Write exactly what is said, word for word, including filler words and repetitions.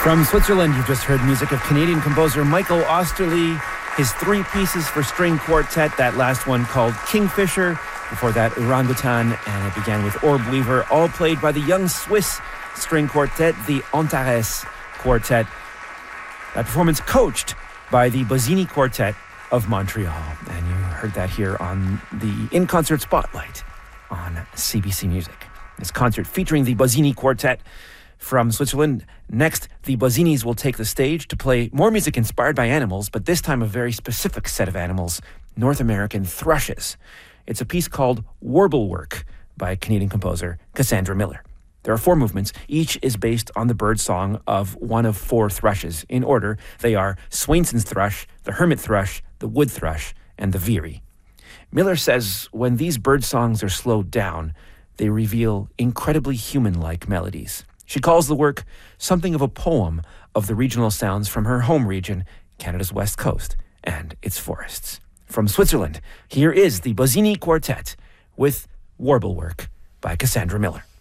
From Switzerland, you've just heard music of Canadian composer Michael Osterle, his three pieces for string quartet, that last one called Kingfisher, before that Orangutan, and it began with Orb Weaver, all played by the young Swiss string quartet, the Antares Quartet. That performance coached by the Bozzini Quartet of Montreal. And you heard that here on the In-Concert Spotlight on C B C Music. This concert featuring the Bozzini Quartet from Switzerland. Next, the Bozzinis will take the stage to play more music inspired by animals, but this time a very specific set of animals, North American thrushes. It's a piece called Warblework by Canadian composer Cassandra Miller. There are four movements. Each is based on the bird song of one of four thrushes. In order, they are Swainson's thrush, the hermit thrush, the wood thrush, and the veery. Miller says when these bird songs are slowed down, they reveal incredibly human-like melodies. She calls the work something of a poem of the regional sounds from her home region, Canada's west coast, and its forests. From Switzerland, here is the Bozzini Quartet with Warblework by Cassandra Miller.